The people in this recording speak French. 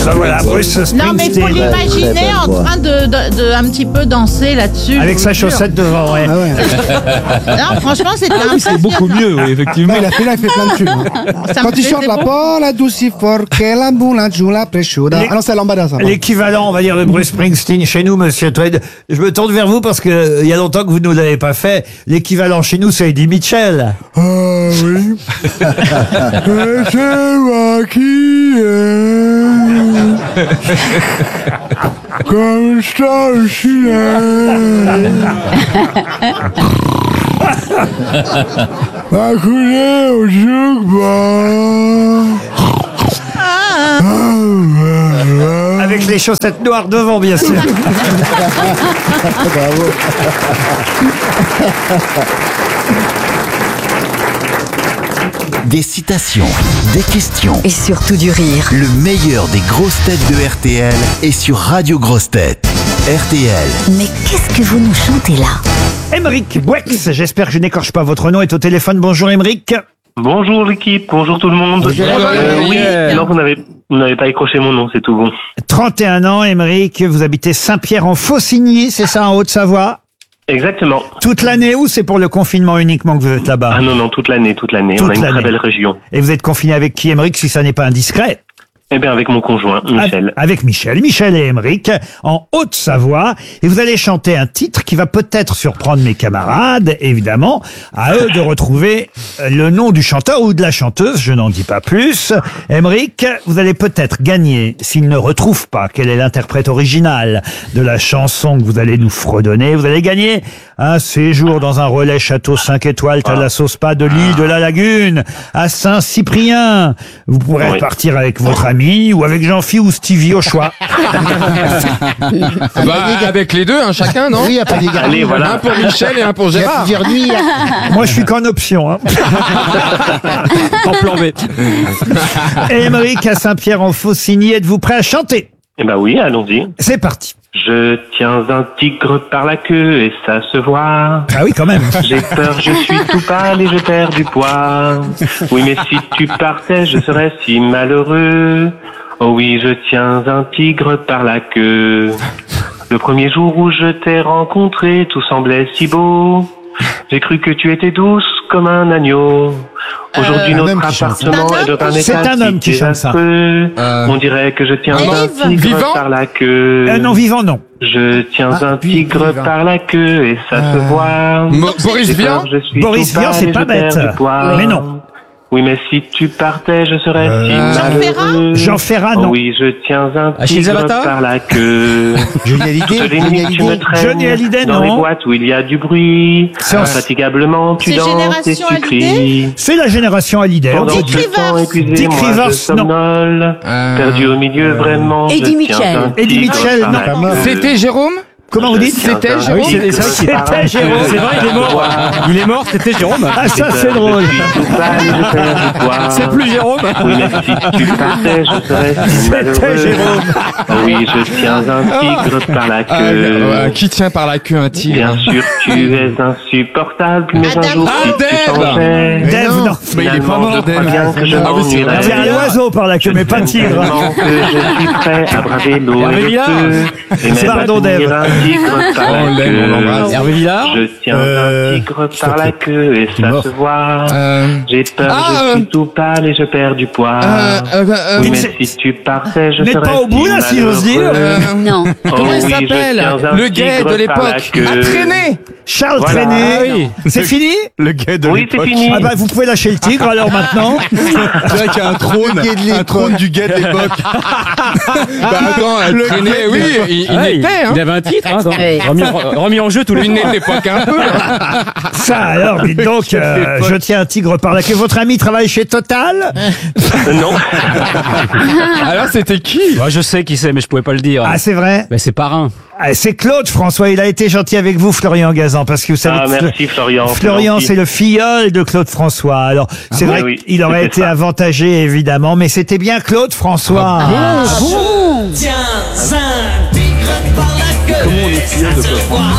Ben voilà, Bruce Springsteen. Non, mais il faut l'imaginer en train de un petit peu danser là-dessus. Avec sa chaussette devant, ouais. Ah ouais. Non, franchement, c'était impressionnant. C'est beaucoup mieux, oui, effectivement. Il a fait plein de tubes. Hein. Ça Quand me il chante plaisait la beaucoup. pola douce fort que la boula joue la presciuda. Ah non, c'est lambada ça. L'équivalent, on va dire, de Bruce Springsteen chez nous, monsieur Tweed. Je me tourne vers vous parce que il y a longtemps que vous ne nous l'avez pas fait. L'équivalent chez nous, c'est Eddie Mitchell. Ah oui. Et c'est moi qui aime. Comme ça aussi à couler au jukebox. Avec les chaussettes noires devant, bien sûr. Bravo. Des citations, des questions. Et surtout du rire. Le meilleur des grosses têtes de RTL est sur Radio Grosses Têtes. RTL. Mais qu'est-ce que vous nous chantez là? Émeric Boueix, j'espère que je n'écorche pas votre nom, est au téléphone. Bonjour Émeric. Bonjour l'équipe, bonjour tout le monde. Oui, non, vous n'avez pas écroché mon nom, c'est tout bon. 31 ans, Émeric, vous habitez Saint-Pierre-en-Faucigny, c'est ça, en Haute-Savoie? Exactement. Toute l'année ou c'est pour le confinement uniquement que vous êtes là-bas? Ah non, toute l'année. Toute On a une l'année. très belle région. Et vous êtes confiné avec qui, Émeric, si ça n'est pas indiscret? Eh bien, avec mon conjoint, Michel. Avec Michel et Émeric, en Haute-Savoie. Et vous allez chanter un titre qui va peut-être surprendre mes camarades, évidemment. À eux de retrouver le nom du chanteur ou de la chanteuse, je n'en dis pas plus. Émeric, vous allez peut-être gagner, s'ils ne retrouvent pas quel est l'interprète original de la chanson que vous allez nous fredonner, vous allez gagner un séjour dans un relais château 5 étoiles, Thalassos Spa de l'île de la Lagune, à Saint-Cyprien. Vous pourrez partir avec votre ami ou avec Jean-Phi ou Stevie au choix. Avec les deux, chacun, non? Oui, il n'y a pas d'égard. Allez, voilà. Un pour Michel et un pour Gérard. Moi, je suis qu'en option. En plan B. Et Émeric à Saint-Pierre-en-Faucigny, êtes-vous prêt à chanter? Eh ben oui, allons-y. C'est parti. Je tiens un tigre par la queue et ça se voit. Ah oui, quand même. J'ai peur, je suis tout pâle et je perds du poids. Oui, mais si tu partais, je serais si malheureux. Oh oui, je tiens un tigre par la queue. Le premier jour où je t'ai rencontré, tout semblait si beau. J'ai cru que tu étais douce comme un agneau. Aujourd'hui, notre appartement est dans un état C'est un homme qui chante ça. On dirait que je tiens un tigre Vivant par la queue. Non, vivant, non. Je tiens un tigre par la queue et ça se voit. Boris J'ai Vian peur, je suis Boris tout Vian, pâle c'est et pas je perds bête. du poids. Mais non. Oui, mais si tu partais, je serais si malheureux. Jean Ferrat, non. Oh oui, je tiens un Achille tigre Zavata par la queue. Johnny Hallyday. Toutes les nuits, tu me traînes Johnny Hallyday, dans non. les boîtes où il y a du bruit. C'est en- Infatigablement, tu C'est danses et Génération tu Hallyday cries. C'est la génération Hallyday. Pendant on que dit. je sens épuisé, Dick moi, Rivers, je somnole. Perdu au milieu, vraiment. je Eddie tiens Mitchell. un Eddie tigre Mitchell, par non. la queue. C'était Jérôme? Comment vous dites? C'était Ah Jérôme? oui, C'était Jérôme. C'est vrai, il est mort. Il est mort, c'était Jérôme. Ah, ça, c'est drôle. C'est plus Jérôme. Oui, mais si tu partais, je serais si malheureux. C'était Jérôme. Oui, je tiens un tigre par la queue. Qui tient par la queue un tigre? Bien sûr, tu es insupportable, mais un jour, si tu Dave. changeais, Dave, non. Mais il est pas finalement, mort, je crois Dave. bien que je Ah oui, c'est vrai. C'est un m'ennuierais. oiseau par la queue, mais pas tigre. Tellement que je suis prêt à braver l'eau Hervé et le Villard. feu. Et même Pardon, à tenir Dave. un tigre par On la l'aime, on queue. l'embrasse. Hervé Villard? Je tiens un tigre par la queue et ça se voit. J'ai peur, je suis tout pâle et je perds du poids. Oui, mais si tu partais, je Vous n'êtes serais pas au bout, là, si j'ose dire. Non. Comment il s'appelle? Le gay de l'époque. A traîné. Charles Voilà. Trenet. Ah oui. C'est fini? Le gay de Oui, c'est fini. Ah bah, vous pouvez lâcher le tigre, alors, maintenant. C'est vrai qu'il y a un trône du gay de l'époque. Bah attends, traîné, oui, il était, hein. Il avait un titre, attends. Oui. Remis en jeu tous les Il n'était pas qu'un peu. Ça, alors, dites donc, je tiens un tigre par la queue. Votre ami travaille chez Total? Non. Alors c'était qui? Moi, je sais qui c'est, mais je pouvais pas le dire. Ah, c'est vrai? Mais c'est Parrain. Ah, c'est Claude François. Il a été gentil avec vous, Florian Gazan, parce que vous savez Ah, que merci Florian. Florian, gentil. c'est le filleul de Claude François. Alors, c'est vrai oui, qu'il aurait c'était été ça. avantagé, évidemment, mais c'était bien Claude François. Ah bon? Tiens un tigre par la queue et ça se voit.